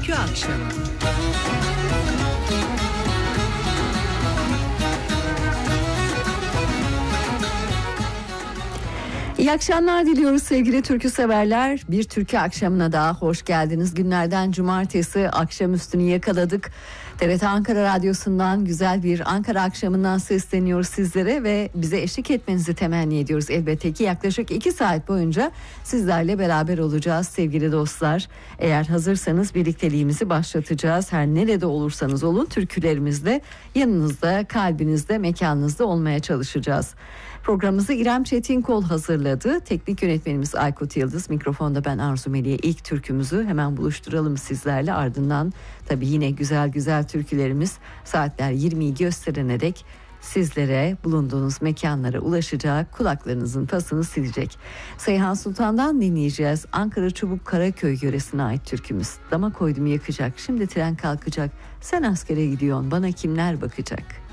Türkü Akşamı. İyi akşamlar diliyoruz sevgili türkü severler. Bir türkü akşamına daha hoş geldiniz. Günlerden cumartesi akşamüstünü yakaladık. TRT Ankara Radyosu'ndan güzel bir Ankara akşamından sesleniyoruz sizlere ve bize eşlik etmenizi temenni ediyoruz. Elbette ki yaklaşık 2 saat boyunca sizlerle beraber olacağız sevgili dostlar. Eğer hazırsanız birlikteliğimizi başlatacağız. Her nerede olursanız olun türkülerimizde yanınızda, kalbinizde, mekanınızda olmaya çalışacağız. Programımızı İrem Çetinkol hazırladı. Teknik yönetmenimiz Aykut Yıldız. Mikrofonda ben Arzu Melih'e ilk türkümüzü hemen buluşturalım sizlerle. Ardından tabii yine güzel güzel türkülerimiz saatler 20'yi gösterene dek sizlere bulunduğunuz mekanlara ulaşacak, kulaklarınızın pasını silecek. Seyhan Sultan'dan dinleyeceğiz. Ankara Çubuk Karaköy yöresine ait türkümüz. Dama koydum yakacak, şimdi tren kalkacak. Sen askere gidiyorsun, bana kimler bakacak?